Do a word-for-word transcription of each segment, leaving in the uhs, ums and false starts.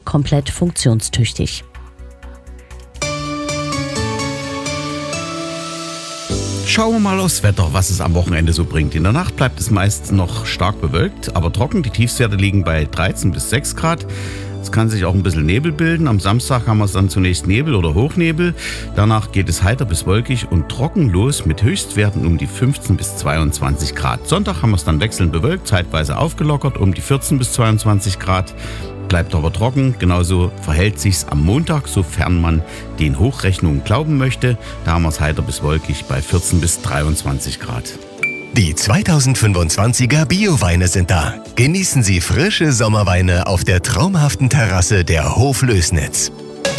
komplett funktionstüchtig. Schauen wir mal aufs Wetter, was es am Wochenende so bringt. In der Nacht bleibt es meist noch stark bewölkt, aber trocken. Die Tiefstwerte liegen bei dreizehn bis sechs Grad. Es kann sich auch ein bisschen Nebel bilden. Am Samstag haben wir es dann zunächst Nebel oder Hochnebel. Danach geht es heiter bis wolkig und trocken los mit Höchstwerten um die fünfzehn bis zweiundzwanzig Grad. Sonntag haben wir es dann wechselnd bewölkt, zeitweise aufgelockert um die vierzehn bis zweiundzwanzig Grad. Bleibt aber trocken. Genauso verhält sich's am Montag, sofern man den Hochrechnungen glauben möchte. Da haben wir es heiter bis wolkig bei vierzehn bis dreiundzwanzig Grad. Die zweitausendfünfundzwanziger Bioweine sind da. Genießen Sie frische Sommerweine auf der traumhaften Terrasse der Hof Lößnitz.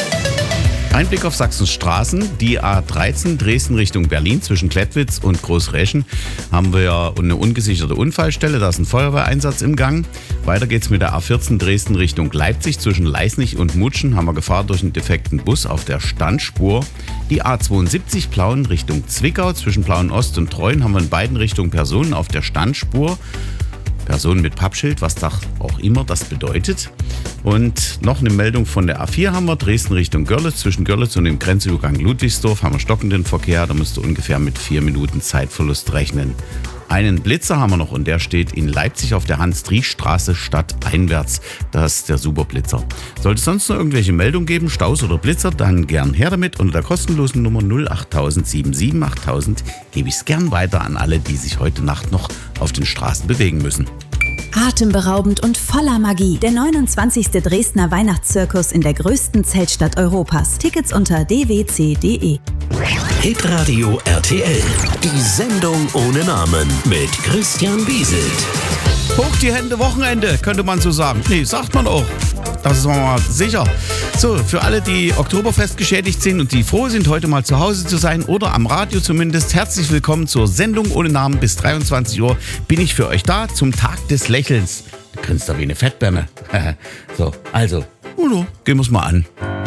Ein Blick auf Sachsens Straßen. Die A dreizehn Dresden Richtung Berlin zwischen Klettwitz und Großreschen haben wir ja eine ungesicherte Unfallstelle. Da ist ein Feuerwehreinsatz im Gang. Weiter geht's mit der A vierzehn Dresden Richtung Leipzig zwischen Leisnig und Mutschen. Haben wir Gefahr durch einen defekten Bus auf der Standspur. Die A zweiundsiebzig Plauen Richtung Zwickau zwischen Plauen Ost und Treuen haben wir in beiden Richtungen Personen auf der Standspur. Personen mit Pappschild, was da auch immer das bedeutet. Und noch eine Meldung von der A vier haben wir, Dresden Richtung Görlitz. Zwischen Görlitz und dem Grenzübergang Ludwigsdorf haben wir stockenden Verkehr. Da musst du ungefähr mit vier Minuten Zeitverlust rechnen. Einen Blitzer haben wir noch und der steht in Leipzig auf der Hans-Driesch-Straße stadteinwärts. Das ist der Superblitzer. Sollte es sonst noch irgendwelche Meldungen geben, Staus oder Blitzer, dann gern her damit. Unter der kostenlosen Nummer null acht sieben sieben acht null null gebe ich es gern weiter an alle, die sich heute Nacht noch auf den Straßen bewegen müssen. Atemberaubend und voller Magie. Der neunundzwanzigste Dresdner Weihnachtszirkus in der größten Zeltstadt Europas. Tickets unter d w c punkt d e. Hitradio R T L. Die Sendung ohne Namen mit Christian Wieselt. Hoch die Hände, Wochenende, könnte man so sagen. Nee, sagt man auch. Das ist mal sicher. So, für alle, die Oktoberfest geschädigt sind und die froh sind, heute mal zu Hause zu sein oder am Radio zumindest, herzlich willkommen zur Sendung ohne Namen. Bis dreiundzwanzig Uhr bin ich für euch da zum Tag des Lächelns. Du grinst da wie eine Fettbirne. So, also, gehen wir's mal an.